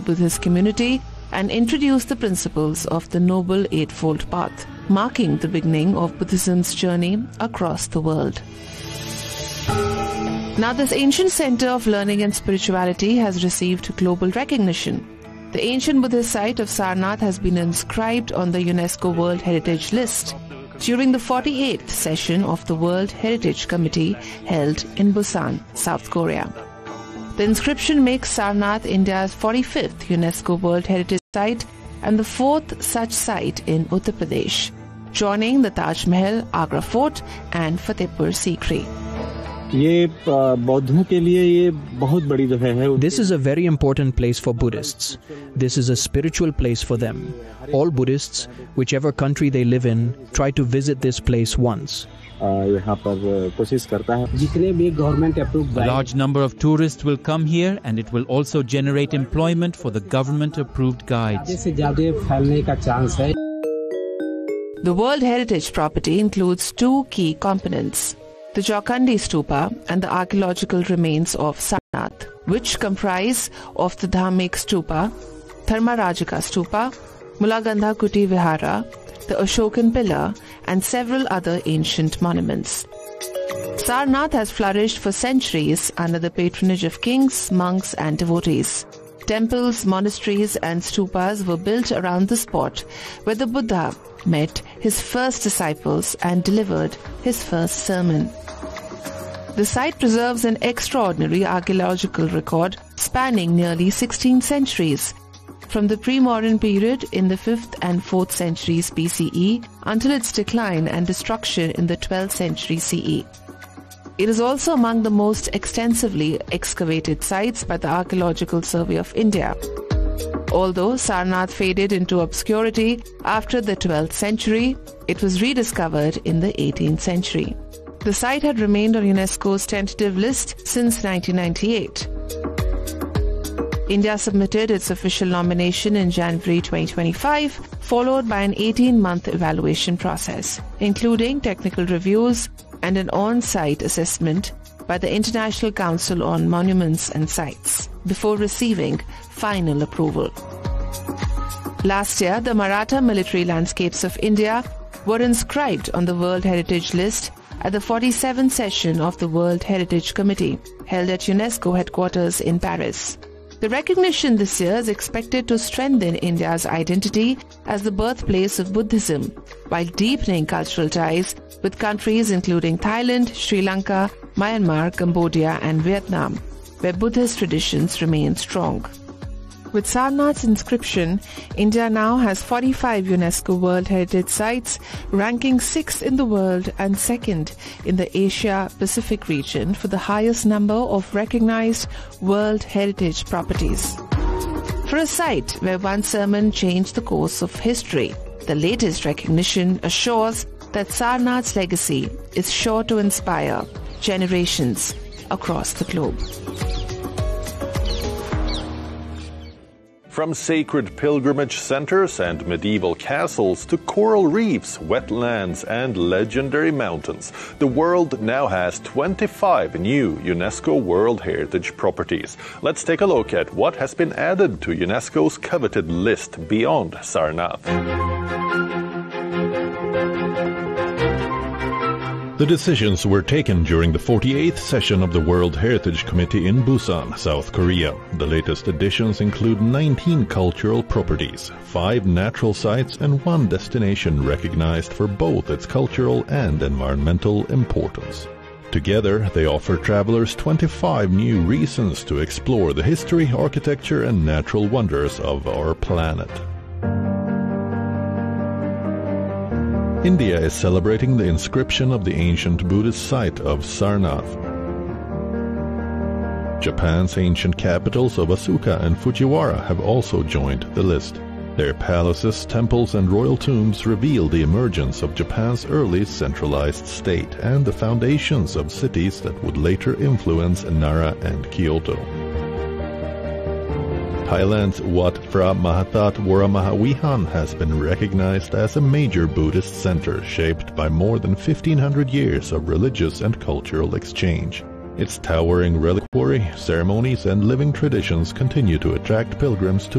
Buddhist community and introduced the principles of the Noble Eightfold Path, marking the beginning of Buddhism's journey across the world. Now, this ancient center of learning and spirituality has received global recognition. The ancient Buddhist site of Sarnath has been inscribed on the UNESCO World Heritage List during the 48th session of the World Heritage Committee held in Busan, South Korea. The inscription makes Sarnath India's 45th UNESCO World Heritage Site and the 4th such site in Uttar Pradesh, joining the Taj Mahal, Agra Fort and Fatehpur Sikri. This is a very important place for Buddhists. This is a spiritual place for them. All Buddhists, whichever country they live in, try to visit this place once. A large number of tourists will come here, and it will also generate employment for the government-approved guides. The World Heritage property includes two key components: the Jokandi Stupa and the archaeological remains of Sarnath, which comprise of the Dhammik Stupa, Dharmarajika Stupa, Mulagandha Kuti Vihara, the Ashokan Pillar, and several other ancient monuments. Sarnath has flourished for centuries under the patronage of kings, monks, and devotees. Temples, monasteries, and stupas were built around the spot where the Buddha met his first disciples and delivered his first sermon. The site preserves an extraordinary archaeological record spanning nearly 16 centuries, from the pre-modern period in the 5th and 4th centuries BCE until its decline and destruction in the 12th century CE. It is also among the most extensively excavated sites by the Archaeological Survey of India. Although Sarnath faded into obscurity after the 12th century, it was rediscovered in the 18th century. The site had remained on UNESCO's tentative list since 1998. India submitted its official nomination in January 2025, followed by an 18-month evaluation process, including technical reviews and an on-site assessment by the International Council on Monuments and Sites, before receiving final approval. Last year, the Maratha military landscapes of India were inscribed on the World Heritage List at the 47th session of the World Heritage Committee, held at UNESCO headquarters in Paris. The recognition this year is expected to strengthen India's identity as the birthplace of Buddhism, while deepening cultural ties with countries including Thailand, Sri Lanka, Myanmar, Cambodia, and Vietnam, where Buddhist traditions remain strong. With Sarnath's inscription, India now has 45 UNESCO World Heritage Sites, ranking 6th in the world and 2nd in the Asia-Pacific region for the highest number of recognized World Heritage properties. For a site where one sermon changed the course of history, the latest recognition assures that Sarnath's legacy is sure to inspire generations across the globe. From sacred pilgrimage centers and medieval castles to coral reefs, wetlands, and legendary mountains, the world now has 25 new UNESCO World Heritage properties. Let's take a look at what has been added to UNESCO's coveted list beyond Sarnath. The decisions were taken during the 48th session of the World Heritage Committee in Busan, South Korea. The latest additions include 19 cultural properties, 5 natural sites, and 1 destination recognized for both its cultural and environmental importance. Together, they offer travelers 25 new reasons to explore the history, architecture, and natural wonders of our planet. India is celebrating the inscription of the ancient Buddhist site of Sarnath. Japan's ancient capitals of Asuka and Fujiwara have also joined the list. Their palaces, temples, and royal tombs reveal the emergence of Japan's early centralized state and the foundations of cities that would later influence Nara and Kyoto. Thailand's Wat Phra Mahathat Waramahavihan has been recognized as a major Buddhist center shaped by more than 1,500 years of religious and cultural exchange. Its towering reliquary, ceremonies, and living traditions continue to attract pilgrims to